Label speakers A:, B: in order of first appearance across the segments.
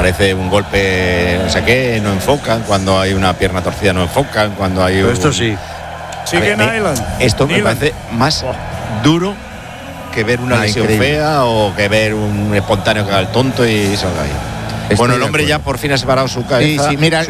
A: aparece un golpe, no sé qué, no enfocan, cuando hay una pierna torcida no enfocan, cuando hay
B: pero esto sí.
C: Sigue Nyland.
A: Esto me parece más duro que ver una lesión fea o que ver un espontáneo que haga el tonto y salga ahí. Bueno, el hombre ya por fin ha separado su cabeza.
D: Sí, mira,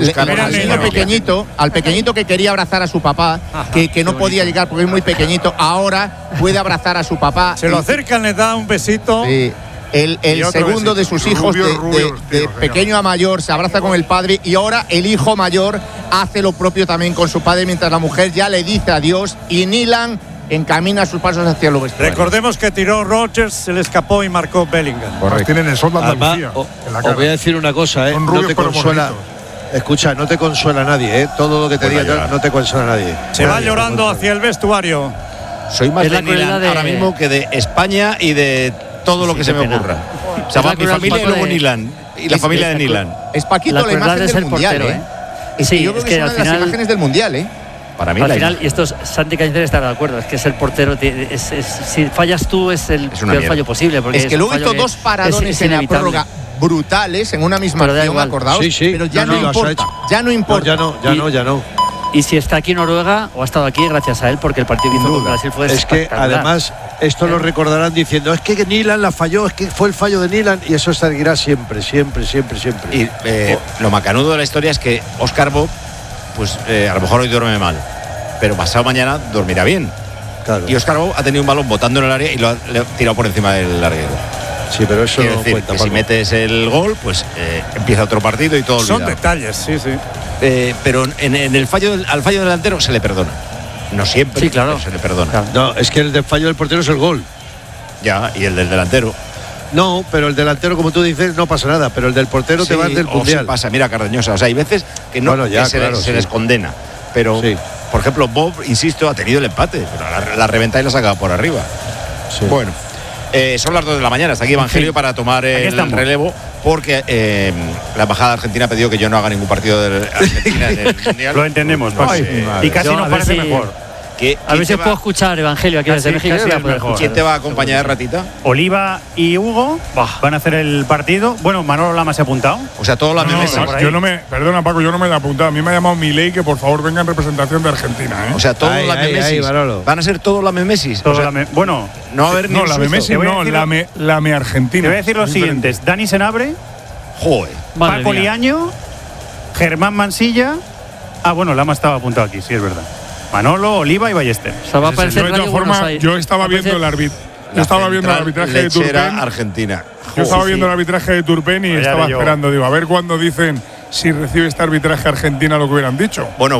D: al pequeñito que quería abrazar a su papá, que no podía llegar porque es muy pequeñito, ahora puede abrazar a su papá.
C: Se lo acercan, le da un besito.
D: Sí. El segundo de sus hijos, de pequeño a mayor, se abraza con el padre, y ahora el hijo mayor hace lo propio también con su padre, mientras la mujer ya le dice adiós y Nyland encamina sus pasos hacia el vestuario.
C: Recordemos que tiró Rodgers, se le escapó y marcó Bellingham.
E: Tienen el sol de Andalucía.
B: Os voy a decir una cosa, no te consuela. Escucha, no te consuela nadie, todo lo que te diga no te consuela nadie.
C: Se va llorando hacia el vestuario.
A: Soy más de Nyland ahora mismo que de España y de todo lo que se me ocurra. O sea, mi familia y luego Nyland. Y la familia de Nyland.
D: Es Paquito la imagen del mundial,
F: Sí,
D: yo creo que es una de las imágenes del mundial,
A: Para mí
F: al final, y esto Santi Cañizares está de acuerdo, es que es el portero, si fallas tú es el peor fallo posible. Porque
D: es que luego hizo dos paradones en la prórroga brutales en una misma acción, acordados, pero ya no importa. Ya no.
F: Y si está aquí en Noruega, o ha estado aquí gracias a él, porque el partido que hizo con Brasil fue espectacular.
B: Es que además esto lo recordarán diciendo, es que Nyland la falló, es que fue el fallo de Nyland, y eso seguirá siempre.
A: Y lo macanudo de la historia es que Oscar Bob, pues a lo mejor hoy duerme mal, pero pasado mañana dormirá bien.
B: Claro.
A: Y Oscar Bob ha tenido un balón botando en el área y lo ha tirado por encima del larguero.
B: Sí, pero eso
A: quiere decir que si metes el gol, pues empieza otro partido y todo olvidado.
C: Son detalles, sí.
A: Pero en el al fallo delantero se le perdona. No siempre,
F: sí, claro,
A: se le perdona.
F: Claro.
B: No, es que el fallo del portero es el gol.
A: Ya, y el del delantero.
B: No, pero el delantero, como tú dices, no pasa nada, pero el del portero te va del mundial.
A: Sí pasa, mira, Cardeñosa, o sea, hay veces que no se les condena, pero por ejemplo, Bob, insisto, ha tenido el empate, pero la reventa y la saca por arriba. Sí. Bueno, son las 2 de la mañana, está aquí Evangelio para tomar el relevo, porque la embajada argentina ha pedido que yo no haga ningún partido de Argentina en el mundial.
C: Lo entendemos, y casi nos parece mejor.
F: A ver si puedo escuchar Evangelio aquí desde México.
A: ¿Quién te va a acompañar, Ratita?
C: Oliva y Hugo van a hacer el partido. Bueno, Manolo Lama se ha apuntado.
A: O sea, todos los meses.
E: Perdona, Paco, yo no me he apuntado. A mí me ha llamado Milei que por favor venga en representación de Argentina.
A: O sea, todos los memesis. Van a ser todos los memesis.
C: Bueno,
A: no va a haber ni
E: la memesis, la me Argentina.
C: Te voy a decir los siguientes: Dani Senabre, Paco Liaño, Germán Mansilla. Bueno, Lama estaba apuntado aquí, sí es verdad. Manolo, Oliva y Ballester.
F: O sea, va a aparecer
E: de todas formas, yo estaba viendo el arbitraje de Turpin.
A: Argentina.
E: Yo estaba viendo el arbitraje de Turpin y estaba esperando, digo, a ver cuándo dicen si recibe este arbitraje Argentina lo que hubieran dicho.
A: Bueno,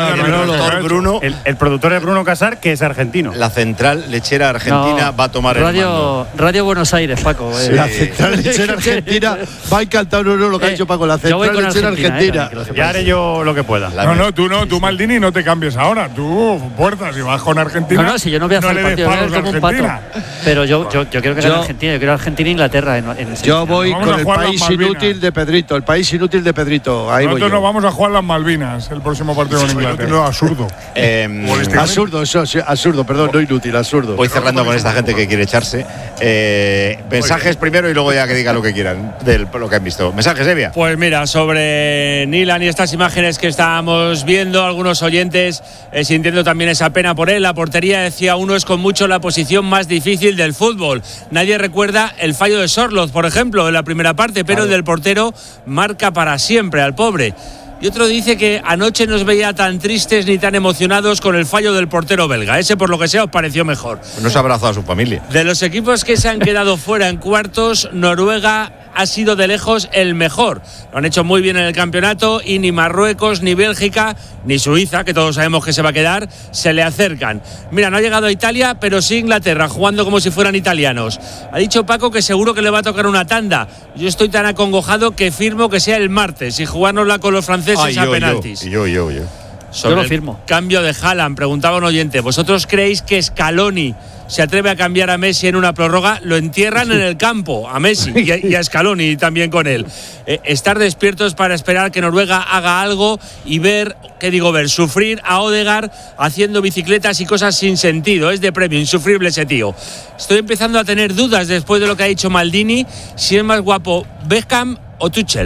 A: Bruno.
C: El productor es Bruno Casar, que es argentino.
A: La central lechera argentina va a tomar el mando.
F: Radio Buenos Aires, Paco.
B: Sí. La central lechera argentina va a encantar lo que ha dicho Paco. La central lechera argentina.
C: Ya haré yo lo que pueda.
E: Tú Maldini, no te cambies ahora. Tú, puertas, y vas con Argentina.
F: No, si yo no voy a hacer el partido, voy a como un pato. Pero yo creo que era Argentina. Yo quiero Argentina e Inglaterra en
B: yo voy con el país inútil de Pedrito. El país inútil de Pedrito.
E: Nosotros nos vamos a jugar las Malvinas el próximo partido con Inglaterra. Absurdo.
B: Absurdo, eso sí, absurdo, perdón, no inútil, absurdo.
A: Voy cerrando con esta gente que quiere echarse. Mensajes primero y luego ya que digan lo que quieran de lo que han visto. Mensajes, Evia.
G: Pues mira, sobre Nyland y estas imágenes que estábamos viendo, algunos oyentes sintiendo también esa pena por él. La portería, decía uno, es con mucho la posición más difícil del fútbol. Nadie recuerda el fallo de Sorloth, por ejemplo, en la primera parte, pero el del portero marca para siempre al pobre. Y otro dice que anoche no os veía tan tristes ni tan emocionados con el fallo del portero belga. Ese, por lo que sea, os pareció mejor.
A: Nos ha abrazado a su familia.
G: De los equipos que se han quedado fuera en cuartos, Noruega ha sido de lejos el mejor. Lo han hecho muy bien en el campeonato y ni Marruecos, ni Bélgica, ni Suiza, que todos sabemos que se va a quedar, se le acercan. Mira, no ha llegado a Italia, pero sí Inglaterra, jugando como si fueran italianos. Ha dicho Paco que seguro que le va a tocar una tanda. Yo estoy tan acongojado que firmo que sea el martes y jugárnosla con los franceses a penaltis.
A: Yo.
F: Sobre lo firmo.
G: El cambio de Haaland, preguntaba un oyente, ¿vosotros creéis que Scaloni se atreve a cambiar a Messi en una prórroga? Lo entierran en el campo, a Messi y a Scaloni también con él. Estar despiertos para esperar que Noruega haga algo y ver, sufrir a Odegaard haciendo bicicletas y cosas sin sentido. Es de premio, insufrible ese tío. Estoy empezando a tener dudas después de lo que ha dicho Maldini, si es más guapo Beckham o Tuchel.